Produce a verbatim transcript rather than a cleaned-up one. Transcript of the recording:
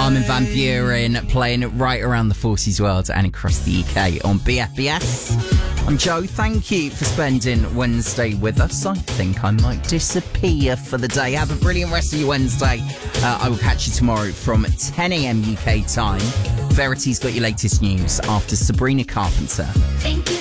Armin van Buuren playing right around the forties world and across the U K on B F B S. I'm Joe. Thank you for spending Wednesday with us. I think I might disappear for the day. Have a brilliant rest of your Wednesday. Uh, I will catch you tomorrow from ten a.m. U K time. Verity's got your latest news after Sabrina Carpenter. Thank you.